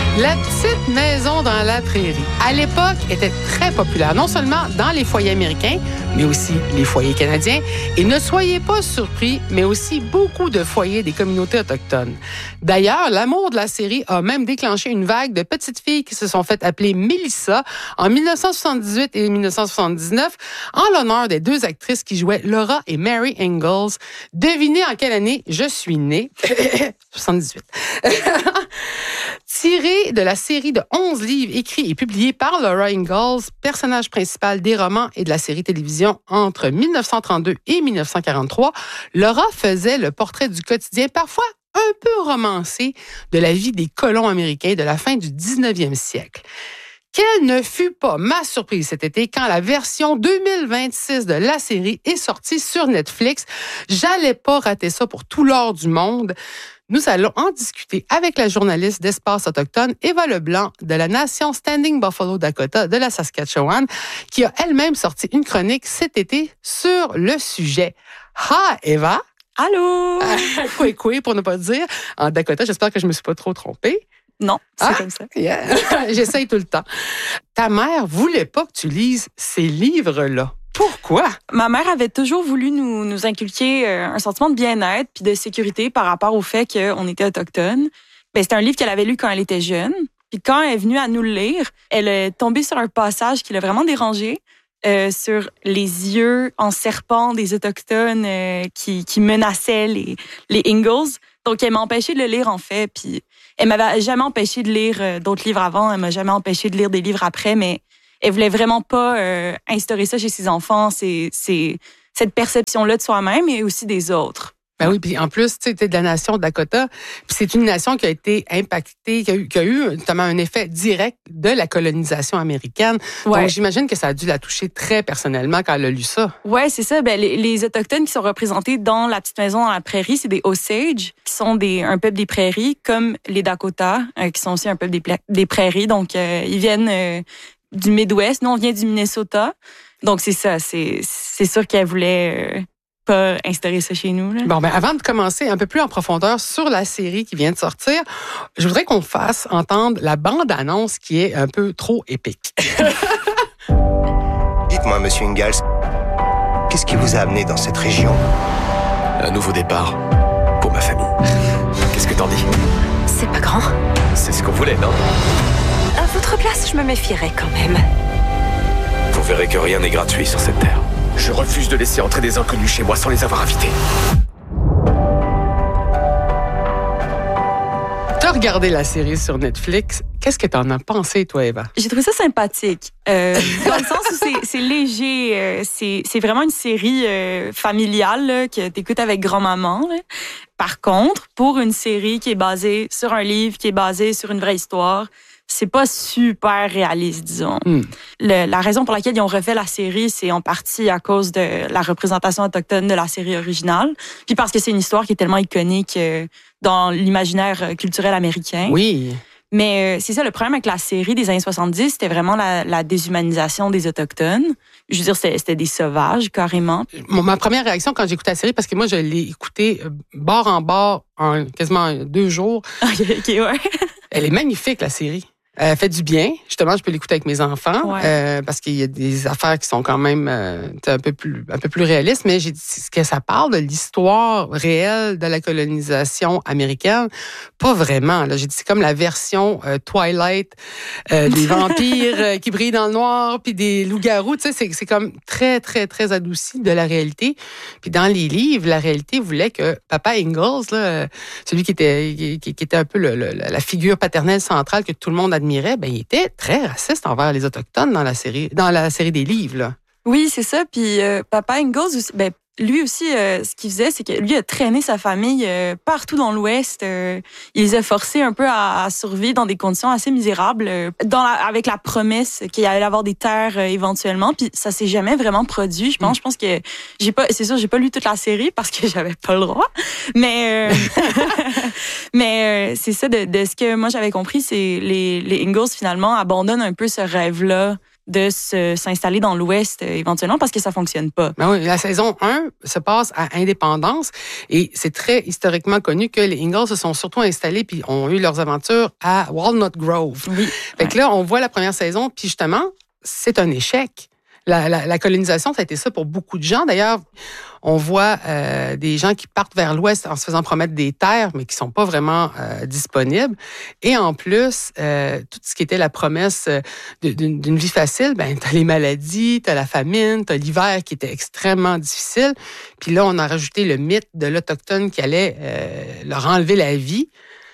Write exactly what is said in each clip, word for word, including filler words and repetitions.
La petite maison dans la prairie, à l'époque, était très populaire, non seulement dans les foyers américains, mais aussi les foyers canadiens. Et ne soyez pas surpris, mais aussi beaucoup de foyers des communautés autochtones. D'ailleurs, l'amour de la série a même déclenché une vague de petites filles qui se sont fait appeler Mélissa en dix-neuf cent soixante-dix-huit et dix-neuf cent soixante-dix-neuf, en l'honneur des deux actrices qui jouaient Laura et Mary Ingalls. Devinez en quelle année je suis née. soixante-dix-huit. Tiré de la série de onze livres écrits et publiés par Laura Ingalls, personnage principal des romans et de la série télévision entre dix-neuf cent trente-deux et dix-neuf cent quarante-trois, Laura faisait le portrait du quotidien parfois un peu romancé de la vie des colons américains de la fin du dix-neuvième siècle. Quelle ne fut pas ma surprise cet été quand la version deux mille vingt-six de la série est sortie sur Netflix. J'allais pas rater ça pour tout l'or du monde. Nous allons en discuter avec la journaliste d'Espace autochtone Eva Leblanc de la nation Standing Buffalo Dakota de la Saskatchewan, qui a elle-même sorti une chronique cet été sur le sujet. Ha, Eva! Allô! Coué, coué, pour ne pas dire. En Dakota, j'espère que je me suis pas trop trompée. Non, c'est ah, comme ça. Yeah. J'essaye tout le temps. Ta mère voulait pas que tu lises ces livres-là. Pourquoi? Ma mère avait toujours voulu nous, nous inculquer un sentiment de bien-être puis de sécurité par rapport au fait qu'on était autochtone. Ben, c'était un livre qu'elle avait lu quand elle était jeune. Puis quand elle est venue à nous le lire, elle est tombée sur un passage qui l'a vraiment dérangée, euh, sur les yeux en serpent des Autochtones euh, qui, qui menaçaient les, les Ingalls. Donc, elle m'a empêché de le lire, en fait. Puis, elle m'avait jamais empêché de lire euh, d'autres livres avant. Elle m'a jamais empêché de lire des livres après, mais elle voulait vraiment pas euh, instaurer ça chez ses enfants. C'est, c'est cette perception-là de soi-même et aussi des autres. Ben oui, puis en plus, tu sais, t'es de la nation Dakota, puis c'est une nation qui a été impactée, qui a eu, qui a eu notamment un effet direct de la colonisation américaine. Ouais. Donc, j'imagine que ça a dû la toucher très personnellement quand elle a lu ça. Ouais, c'est ça. Ben les, les Autochtones qui sont représentés dans la petite maison dans la prairie, c'est des Osage, qui sont des un peuple des prairies, comme les Dakota, euh, qui sont aussi un peuple des, pla- des prairies. Donc, euh, ils viennent euh, du Midwest. Nous, on vient du Minnesota. Donc, c'est ça. C'est, c'est sûr qu'elle voulait... Euh, pas instaurer ça chez nous. Là. Bon, ben avant de commencer un peu plus en profondeur sur la série qui vient de sortir, je voudrais qu'on fasse entendre la bande-annonce qui est un peu trop épique. Dites-moi, Monsieur Ingalls, qu'est-ce qui vous a amené dans cette région? Un nouveau départ pour ma famille. Qu'est-ce que t'en dis? C'est pas grand. C'est ce qu'on voulait, non? À votre place, je me méfierais quand même. Vous verrez que rien n'est gratuit sur cette terre. Je refuse de laisser entrer des inconnus chez moi sans les avoir invités. T'as regardé la série sur Netflix. Qu'est-ce que t'en as pensé, toi, Eva? J'ai trouvé ça sympathique. Euh, dans le sens où c'est, c'est léger. Euh, c'est, c'est vraiment une série euh, familiale là, que t'écoutes avec grand-maman. Là. Par contre, pour une série qui est basée sur un livre, qui est basée sur une vraie histoire, c'est pas super réaliste, disons. Mm. Le, la raison pour laquelle ils ont refait la série, c'est en partie à cause de la représentation autochtone de la série originale, puis parce que c'est une histoire qui est tellement iconique euh, dans l'imaginaire culturel américain. Oui. Mais euh, c'est ça, le problème avec la série des années soixante-dix, c'était vraiment la, la déshumanisation des Autochtones. Je veux dire, c'était, c'était des sauvages, carrément. Mon, ma première réaction quand j'ai écouté la série, parce que moi, je l'ai écoutée bord en bord en quasiment deux jours. OK, OK, ouais. Elle est magnifique, la série. Elle fait du bien. Justement, je peux l'écouter avec mes enfants ouais. euh, parce qu'il y a des affaires qui sont quand même euh, un peu plus un peu plus réalistes. Mais j'ai dit ce que ça parle de l'histoire réelle de la colonisation américaine, pas vraiment. Là, j'ai dit c'est comme la version euh, Twilight euh, des vampires euh, qui brillent dans le noir, puis des loups-garous. Tu sais, c'est c'est comme très très très adouci de la réalité. Puis dans les livres, la réalité voulait que Papa Ingalls, là, celui qui était qui, qui était un peu le, le, la figure paternelle centrale que tout le monde admirait, ben, il était très raciste envers les Autochtones dans la série, dans la série des livres. Là. Oui, c'est ça. Puis euh, Papa Ingalls aussi, ben, lui aussi, euh, ce qu'il faisait, c'est que lui a traîné sa famille euh, partout dans l'Ouest. Euh, il les a forcés un peu à, à survivre dans des conditions assez misérables, euh, dans la, avec la promesse qu'il allait avoir des terres euh, éventuellement. Puis ça s'est jamais vraiment produit. Je pense, mm. je pense que j'ai pas, c'est sûr, j'ai pas lu toute la série parce que j'avais pas le droit. Mais, euh, mais euh, c'est ça. De, de ce que moi j'avais compris, c'est les, les Ingalls finalement abandonnent un peu ce rêve-là de se, s'installer dans l'Ouest euh, éventuellement parce que ça fonctionne pas. Ben oui, la saison un se passe à Indépendance et c'est très historiquement connu que les Ingalls se sont surtout installés puis ont eu leurs aventures à Walnut Grove. Oui. Fait que là, on voit la première saison puis justement, c'est un échec. La, la, la colonisation, ça a été ça pour beaucoup de gens. D'ailleurs, on voit euh, des gens qui partent vers l'Ouest en se faisant promettre des terres, mais qui sont pas vraiment euh, disponibles. Et en plus, euh, tout ce qui était la promesse de, d'une, d'une vie facile, ben t'as les maladies, t'as la famine, t'as l'hiver qui était extrêmement difficile. Puis là, on a rajouté le mythe de l'Autochtone qui allait euh, leur enlever la vie.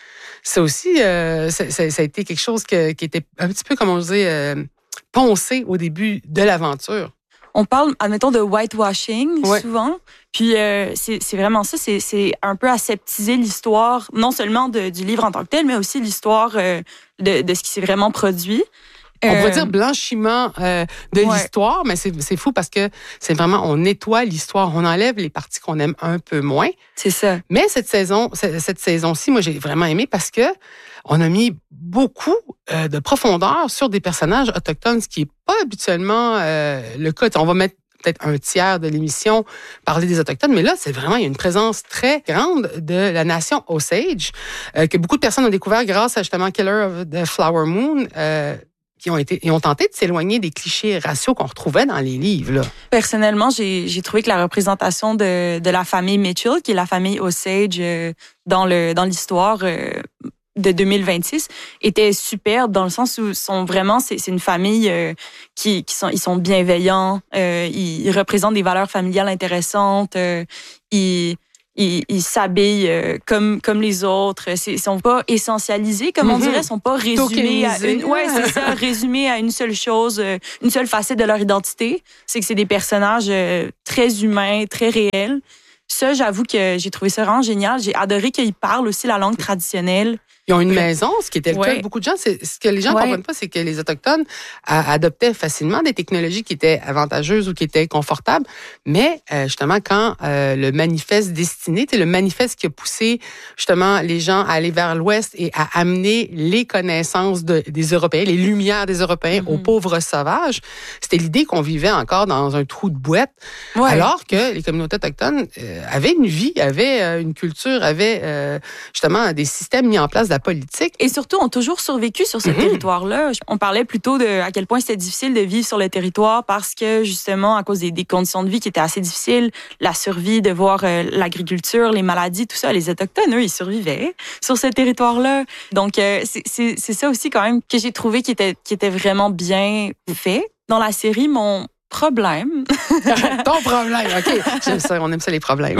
Ça aussi, euh, ça, ça, ça a été quelque chose que, qui était un petit peu, comme on disait, euh, poncé au début de l'aventure. On parle, admettons, de whitewashing ouais. souvent. Puis euh, c'est, c'est vraiment ça, c'est, c'est un peu aseptiser l'histoire, non seulement de, du livre en tant que tel, mais aussi l'histoire euh, de, de ce qui s'est vraiment produit. On euh, pourrait dire blanchiment euh, de ouais. l'histoire, mais c'est, c'est fou parce que c'est vraiment, on nettoie l'histoire, on enlève les parties qu'on aime un peu moins. C'est ça. Mais cette saison, cette, cette saison-ci, moi, j'ai vraiment aimé parce que on a mis beaucoup euh, de profondeur sur des personnages autochtones, ce qui n'est pas habituellement euh, le cas. On va mettre peut-être un tiers de l'émission parler des Autochtones, mais là, c'est vraiment, il y a une présence très grande de la nation Osage, euh, que beaucoup de personnes ont découvert grâce à justement Killer of the Flower Moon, euh, qui ont été, ils ont tenté de s'éloigner des clichés raciaux qu'on retrouvait dans les livres, là. Personnellement, j'ai, j'ai trouvé que la représentation de, de la famille Mitchell, qui est la famille Osage euh, dans, le, dans l'histoire euh, de deux mille vingt-six, était superbe dans le sens où sont vraiment, c'est, c'est une famille euh, qui, qui sont, ils sont bienveillants, euh, ils, ils représentent des valeurs familiales intéressantes, euh, ils Ils, ils s'habillent euh, comme comme les autres. C'est, ils sont pas essentialisés, comme on dirait, ils sont pas résumés à une. Ouais, c'est ça, résumés à une seule chose, euh, une seule facette de leur identité. C'est que c'est des personnages euh, très humains, très réels. Ça, j'avoue que j'ai trouvé ça vraiment génial. J'ai adoré qu'ils parlent aussi la langue traditionnelle. Ils ont une maison, ce qui était le ouais. cas de beaucoup de gens. C'est, ce que les gens ne ouais. comprennent pas, c'est que les Autochtones a, adoptaient facilement des technologies qui étaient avantageuses ou qui étaient confortables. Mais euh, justement, quand euh, le manifeste destiné, c'est le manifeste qui a poussé justement les gens à aller vers l'Ouest et à amener les connaissances de, des Européens, les lumières des Européens mm-hmm. aux pauvres sauvages, c'était l'idée qu'on vivait encore dans un trou de boîte. Ouais. Alors que les communautés autochtones euh, avaient une vie, avaient euh, une culture, avaient euh, justement des systèmes mis en place de politique. Et surtout, ont toujours survécu sur ce mm-hmm. territoire-là. On parlait plutôt de à quel point c'était difficile de vivre sur le territoire parce que, justement, à cause des, des conditions de vie qui étaient assez difficiles, la survie, de voir euh, l'agriculture, les maladies, tout ça, les Autochtones, eux, ils survivaient sur ce territoire-là. Donc, euh, c'est, c'est, c'est ça aussi, quand même, que j'ai trouvé qui était, qui était vraiment bien fait. Dans la série, mon problème... Ton problème, OK. J'aime ça, on aime ça, les problèmes.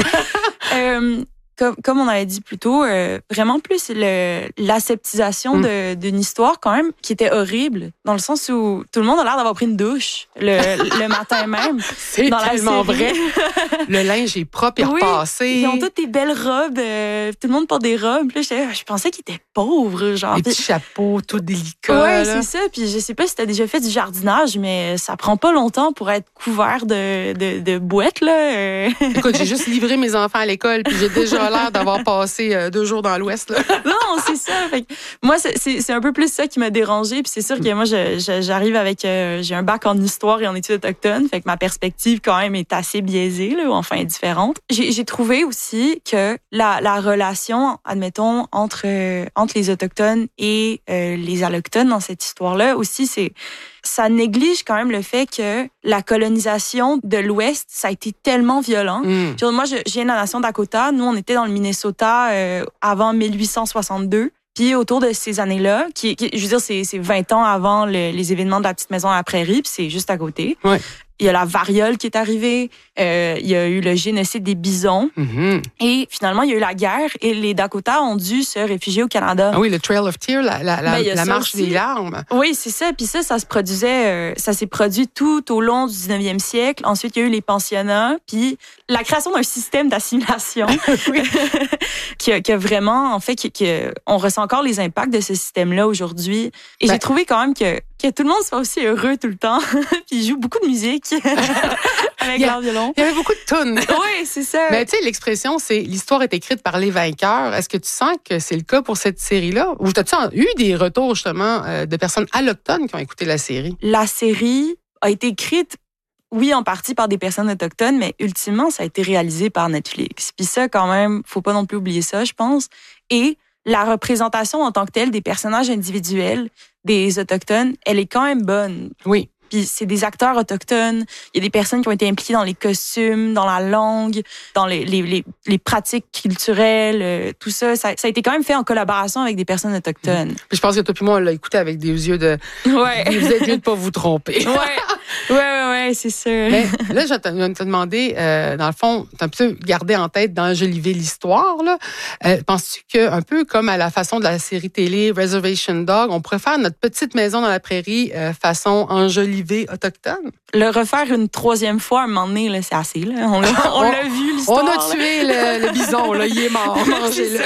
euh, Comme, comme on avait dit plus tôt, euh, vraiment plus le, l'aseptisation mm. de, d'une histoire quand même qui était horrible, dans le sens où tout le monde a l'air d'avoir pris une douche le, le matin même. C'est dans tellement la vrai. Le linge est propre et oui, repassé. Ils ont toutes des belles robes. Euh, tout le monde porte des robes. Puis là, je pensais qu'ils étaient pauvres. Genre. Des petits chapeaux, tout délicats. Oui, c'est ça. Puis je sais pas si tu as déjà fait du jardinage, mais ça prend pas longtemps pour être couvert de, de, de boîtes. Là. Écoute, j'ai juste livré mes enfants à l'école, puis j'ai déjà l'air d'avoir passé euh, deux jours dans l'Ouest. Là. Non, c'est ça. Fait que moi, c'est, c'est, c'est un peu plus ça qui m'a dérangée. Puis c'est sûr que moi, je, je, j'arrive avec... Euh, j'ai un bac en histoire et en études autochtones. Fait que ma perspective, quand même, est assez biaisée, là, ou enfin, est différente. J'ai, j'ai trouvé aussi que la, la relation, admettons, entre, euh, entre les Autochtones et euh, les Allochtones dans cette histoire-là aussi, c'est... ça néglige quand même le fait que la colonisation de l'Ouest, ça a été tellement violent. Mm. Genre, moi, je, je viens de la nation Dakota. Nous, on était dans le Minnesota euh, avant mille huit cent soixante-deux. Puis autour de ces années-là, qui, qui je veux dire, c'est, c'est vingt ans avant le, les événements de la petite maison à la prairie, puis c'est juste à côté. Ouais. Il y a la variole qui est arrivée, euh, il y a eu le génocide des bisons, mm-hmm. et finalement, il y a eu la guerre et les Dakota ont dû se réfugier au Canada. Ah oui, le Trail of Tears, la, la, la, la marche aussi. Des larmes. Oui, c'est ça. Puis ça, ça se produisait, euh, ça s'est produit tout au long du dix-neuvième siècle. Ensuite, il y a eu les pensionnats, puis la création d'un système d'assimilation qui, a, qui a vraiment, en fait, qui, qui, on ressent encore les impacts de ce système-là aujourd'hui. Et ben, j'ai trouvé quand même que que tout le monde soit aussi heureux tout le temps. Puis ils jouent beaucoup de musique avec leur violon. Il y avait beaucoup de tunes. Oui, c'est ça. Mais tu sais, l'expression, c'est l'histoire est écrite par les vainqueurs. Est-ce que tu sens que c'est le cas pour cette série-là? Ou as-tu eu des retours, justement, de personnes allochtones qui ont écouté la série? La série a été écrite, oui, en partie par des personnes autochtones, mais ultimement, ça a été réalisé par Netflix. Puis ça, quand même, faut pas non plus oublier ça, je pense. Et la représentation en tant que telle des personnages individuels des Autochtones, elle est quand même bonne. Oui. Puis c'est des acteurs autochtones. Il y a des personnes qui ont été impliquées dans les costumes, dans la langue, dans les, les, les, les pratiques culturelles, euh, tout ça. ça. Ça a été quand même fait en collaboration avec des personnes autochtones. Puis je pense que toi et moi, on l'a écouté avec des yeux de... Ouais. Vous êtes mieux de pas vous tromper. Ouais. Ouais, ouais, ouais, c'est sûr. Mais là, je vais te, je vais te demander, euh, dans le fond, tu as un peu gardé en tête d'enjoliver l'histoire. Là. Euh, penses-tu qu'un peu comme à la façon de la série télé Reservation Dog, on pourrait faire notre petite maison dans la prairie euh, façon enjolivée autochtone? Le refaire une troisième fois, à un moment donné, là, c'est assez. Là. On l'a, on l'a vu, l'histoire. On a tué le, le bison, là, il est mort. Mangez-le.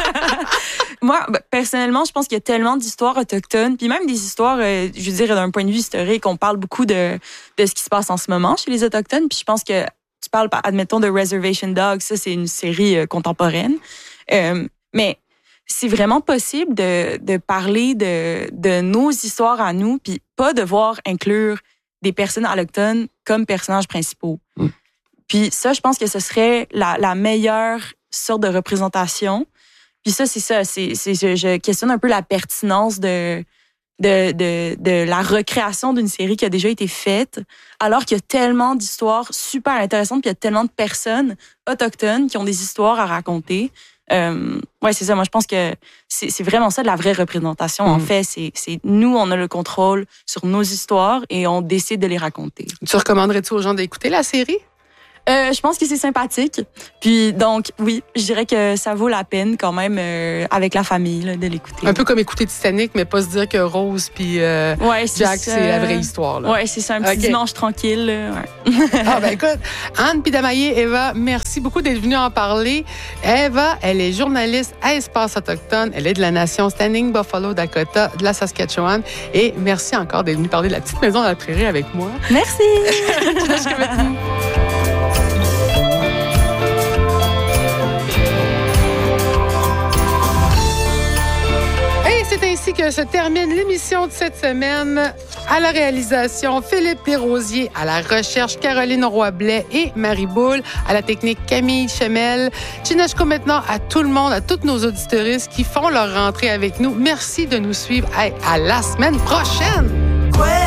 Moi, personnellement, je pense qu'il y a tellement d'histoires autochtones, puis même des histoires, euh, je veux dire, d'un point de vue historique, on parle beaucoup de, de ce qui se passe en ce moment chez les Autochtones, puis je pense que tu parles, admettons, de Reservation Dogs, ça, c'est une série euh, contemporaine. Euh, mais c'est vraiment possible de, de parler de, de nos histoires à nous, puis pas devoir inclure des personnes autochtones comme personnages principaux. Mm. Puis ça, je pense que ce serait la, la meilleure sorte de représentation. Puis ça, c'est ça. C'est, c'est, je, je questionne un peu la pertinence de, de, de, de la recréation d'une série qui a déjà été faite, alors qu'il y a tellement d'histoires super intéressantes, puis il y a tellement de personnes autochtones qui ont des histoires à raconter. Euh, ouais, c'est ça. Moi, je pense que c'est, c'est vraiment ça de la vraie représentation. Mmh. En fait, c'est, c'est nous, on a le contrôle sur nos histoires et on décide de les raconter. Tu recommanderais-tu aux gens d'écouter la série? Euh, je pense que c'est sympathique. Puis donc, oui, je dirais que ça vaut la peine quand même euh, avec la famille là, de l'écouter. Un peu comme écouter Titanic, mais pas se dire que Rose puis euh, ouais, c'est Jack, ça. c'est la vraie histoire. Là. Ouais, c'est ça, un petit okay. dimanche tranquille. Là, ouais. Ah ben écoute, Anne Pidamaillé, Eva, merci beaucoup d'être venue en parler. Eva, elle est journaliste à Espace Autochtone. Elle est de la nation Standing Buffalo Dakota de la Saskatchewan. Et merci encore d'être venue parler de la petite maison dans la prairie avec moi. Merci. C'est ainsi que se termine l'émission de cette semaine. À la réalisation, Philippe Desrosiers. À la recherche, Caroline Roy-Blais et Marie Boule. À la technique, Camille Chemel. Chinachko maintenant à tout le monde, à toutes nos auditeuristes qui font leur rentrée avec nous. Merci de nous suivre. À la semaine prochaine! Ouais.